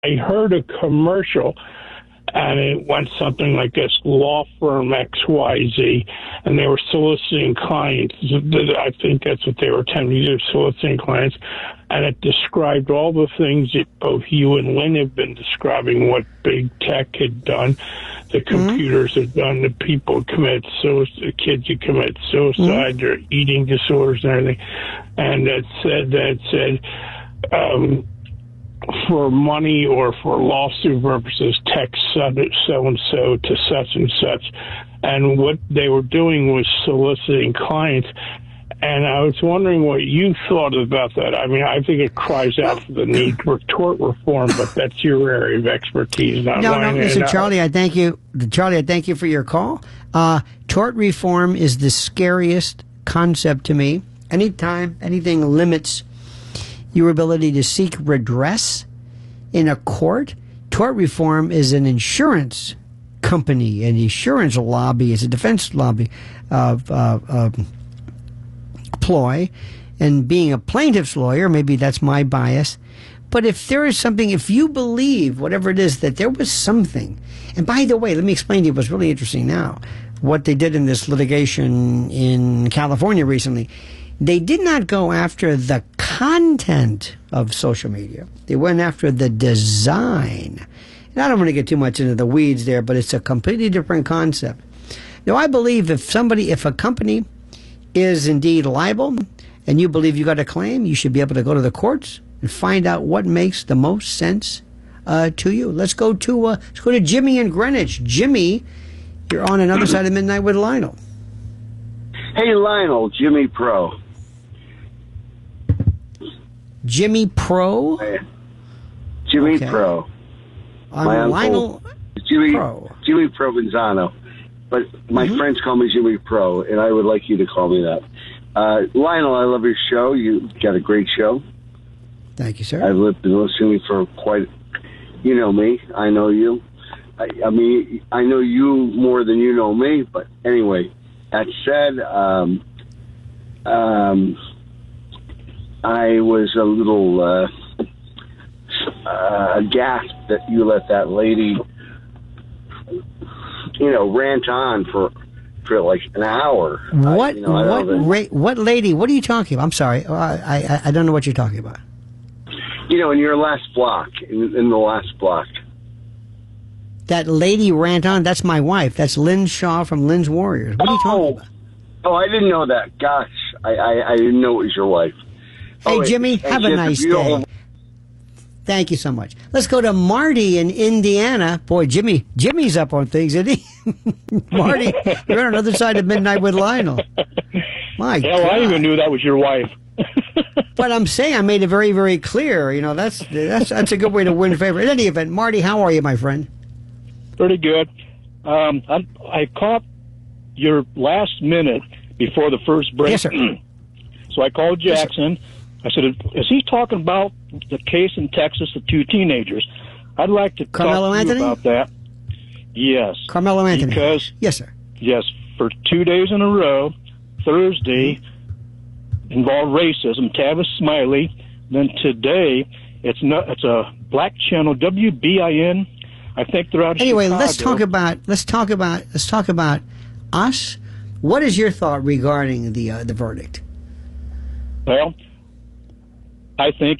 I heard a commercial, and it went something like this: law firm XYZ, and they were soliciting clients. I think that's what they were attempting to do, soliciting clients. And it described all the things that both you and Lynn have been describing, what big tech had done, the computers had done, the people commit suicide, the kids who commit suicide, their eating disorders and everything. And it said, for money or for lawsuit purposes, text so-and-so to such and such. And what they were doing was soliciting clients. And I was wondering what you thought about that. I mean, I think it cries out for the need for tort reform, but that's your area of expertise, not mine. No, listen, Charlie, I thank you. Charlie, I thank you for your call. Tort reform is the scariest concept to me. Anytime anything limits your ability to seek redress in a court, tort reform is an insurance company, an insurance lobby, it's a defense lobby ploy. And being a plaintiff's lawyer, maybe that's my bias. But if there is something, if you believe, whatever it is, that there was something, and by the way, let me explain to you what's really interesting now, what they did in this litigation in California recently. They did not go after the content of social media. They went after the design. And I don't want to get too much into the weeds there, but it's a completely different concept. Now, I believe if a company is indeed liable and you believe you got a claim, you should be able to go to the courts and find out what makes the most sense to you. Let's go to Jimmy in Greenwich. Jimmy, you're on another side of midnight with Lionel. Hey, Lionel, Jimmy Pro. Jimmy Pro? Jimmy Okay. Pro. I'm Lionel Pro. Jimmy Provenzano. But my friends call me Jimmy Pro, and I would like you to call me that. Lionel, I love your show. You've got a great show. Thank you, sir. I've been listening for quite... You know me. I know you. I mean, I know you more than you know me. But anyway, that said, I was a little aghast that you let that lady, rant on for like an hour. What lady? What are you talking about? I'm sorry. I don't know what you're talking about. In your last block, in the last block. That lady rant on? That's my wife. That's Lynn Shaw from Lynn's Warriors. What are you talking about? Oh, I didn't know that. Gosh, I didn't know it was your wife. Hey, Jimmy, have a nice day. Thank you so much. Let's go to Marty in Indiana. Boy, Jimmy's up on things, isn't he? Marty, you're on another side of midnight with Lionel. My God. I didn't even knew that was your wife. But I'm saying I made it very, very clear. That's a good way to win favor. In any event, Marty, how are you, my friend? Pretty good. I caught your last minute before the first break. Yes, sir. So I called Jackson. Yes, sir. I said, is he talking about the case in Texas, the two teenagers? I'd like to Carmelo talk to Anthony? you about that. Yes. Carmelo Anthony. Because, yes, sir. Yes, for 2 days in a row, Thursday involved racism, Tavis Smiley. Then today, it's a black channel, WBIN. I think they're out of Anyway, Chicago. let's talk about us. What is your thought regarding the verdict? Well, I think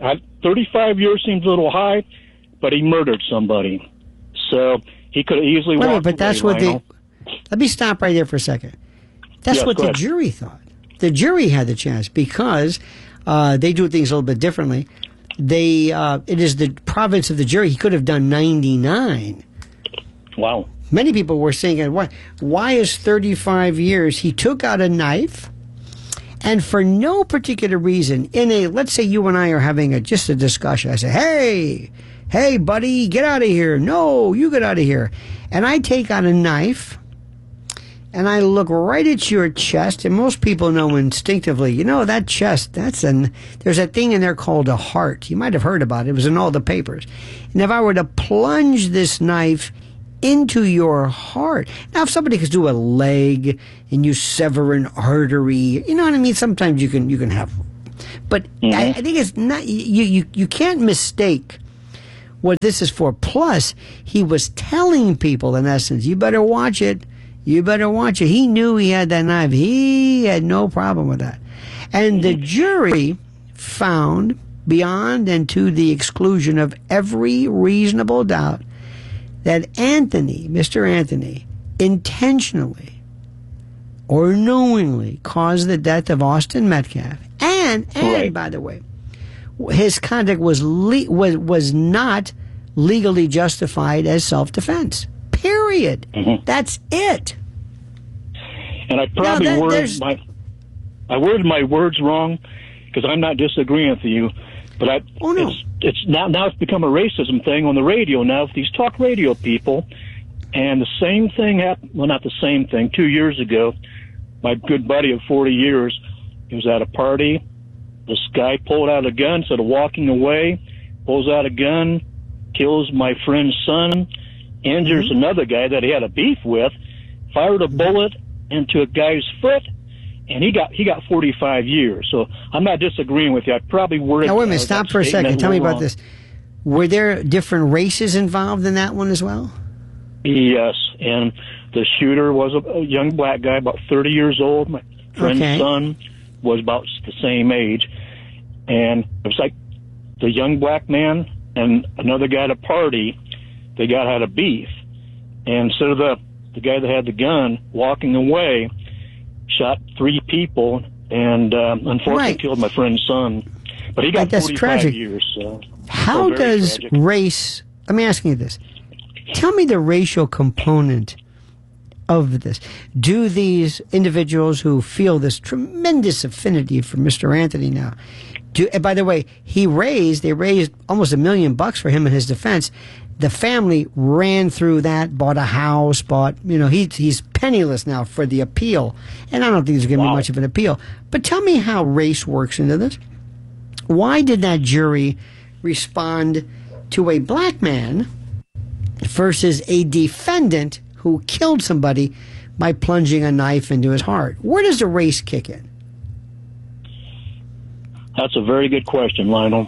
35 years seems a little high, but he murdered somebody. So he could have easily walked away, but that's what Lionel. Let me stop right there for a second. That's what the jury thought. The jury had the chance because they do things a little bit differently. It is the province of the jury. He could have done 99. Wow. Many people were saying, why is 35 years? He took out a knife, and for no particular reason, let's say you and I are having just a discussion. I say, hey, buddy, get out of here. No, you get out of here. And I take out a knife, and I look right at your chest, and most people know instinctively, that chest, there's a thing in there called a heart. You might have heard about it. It was in all the papers. And if I were to plunge this knife into your heart. Now, if somebody could do a leg and you sever an artery, you know what I mean? Sometimes you can have, but I think it's not, you can't mistake what this is for. Plus, he was telling people, in essence, you better watch it. You better watch it. He knew he had that knife. He had no problem with that. And the jury found, beyond and to the exclusion of every reasonable doubt, that Anthony, Mr. Anthony, intentionally or knowingly caused the death of Austin Metcalf. And Right. by the way, his conduct was not legally justified as self-defense. Period. That's it. And I probably Now, worded my words wrong because I'm not disagreeing with you, but Oh, no. it's now it's become a racism thing on the radio now with these talk radio people, and the same thing happened. Well, not the same thing. 2 years ago, my good buddy of 40 years, he was at a party. This guy pulled out a gun, instead of walking away, pulls out a gun, kills my friend's son, injures another guy that he had a beef with, fired a bullet into a guy's foot, and he got 45 years. So I'm not disagreeing with you. I probably worded. Now, wait a minute. Stop that for a second. statement Tell me about wrong. this. Were there different races involved in that one as well? Yes, and the shooter was a young black guy, about 30 years old. My friend's Okay. son was about the same age, and it was like the young black man and another guy at a party. They had a beef, and instead of the guy that had the gun walking away, shot 3 people, and unfortunately Right. killed my friend's son. But he got Right, that's 45 tragic. years. So How very does tragic. race, let me ask you this. Tell me the racial component of this. Do these individuals who feel this tremendous affinity for Mr. Anthony now, and by the way, they raised almost $1 million for him in his defense. The family ran through that, bought a house, he's penniless now for the appeal. And I don't think there's going to be much of an appeal. But tell me how race works into this. Why did that jury respond to a black man versus a defendant who killed somebody by plunging a knife into his heart? Where does the race kick in? That's a very good question, Lionel.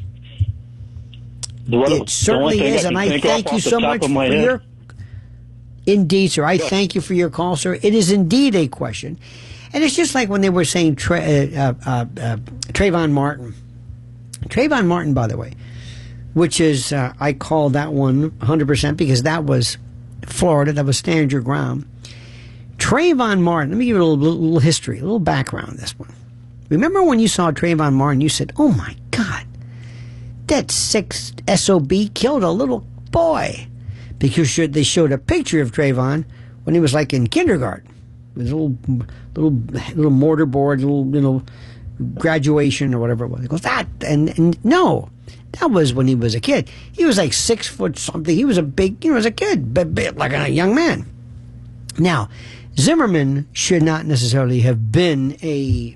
It certainly is, and I thank you so much for your... Indeed, sir. I thank you for your call, sir. It is indeed a question. And it's just like when they were saying Trayvon Martin. Trayvon Martin, by the way, which is, I call that one 100% because that was Florida. That was stand your ground. Trayvon Martin, let me give you a little history, a little background on this one. Remember when you saw Trayvon Martin, you said, oh my God, that sick SOB killed a little boy. Because they showed a picture of Trayvon when he was like in kindergarten. With a little mortarboard, little graduation or whatever it was. He goes, and no, that was when he was a kid. He was like 6 foot something. He was a big, as a kid, but like a young man. Now, Zimmerman should not necessarily have been a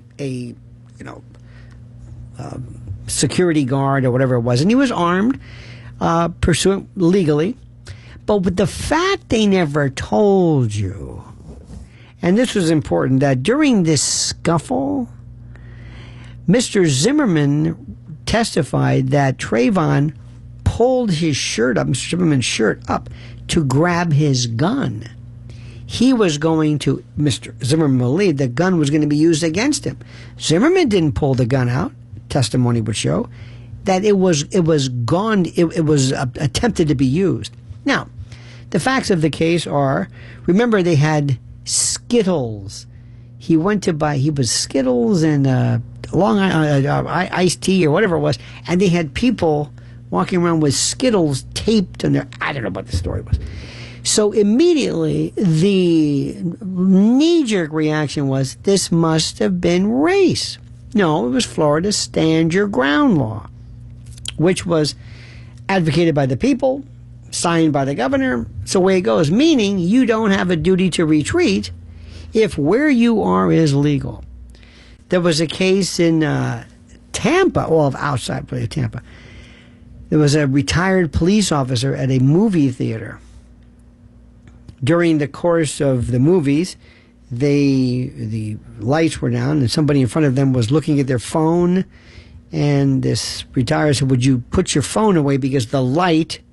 security guard or whatever it was, and he was armed, pursuant legally. But with the fact they never told you, and this was important, that during this scuffle, Mr. Zimmerman testified that Trayvon pulled his shirt up, Mr. Zimmerman's shirt up, to grab his gun. He was going to, Mr. Zimmerman believed the gun was going to be used against him. Zimmerman didn't pull the gun out. Testimony would show that it was attempted to be used. Now, the facts of the case are, remember they had Skittles. He was Skittles and Long Island iced tea or whatever it was, and they had people walking around with Skittles taped on their, I don't know what the story was. So immediately the knee-jerk reaction was, this must have been race. No, it was Florida's Stand Your Ground law, which was advocated by the people, signed by the governor. So away it goes, meaning you don't have a duty to retreat if where you are is legal. There was a case in Tampa, outside of Tampa. There was a retired police officer at a movie theater. During the course of the movies, the lights were down and somebody in front of them was looking at their phone And this retirer said, would you put your phone away because the light